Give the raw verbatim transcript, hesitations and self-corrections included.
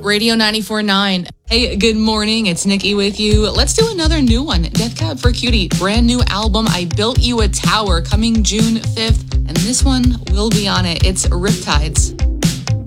Radio ninety-four point nine. Hey, good morning. It's Nikki with you. Let's do another new one. Death Cab for Cutie. Brand new album, I Built You a Tower, coming June fifth. And this one will be on it. It's Riptides.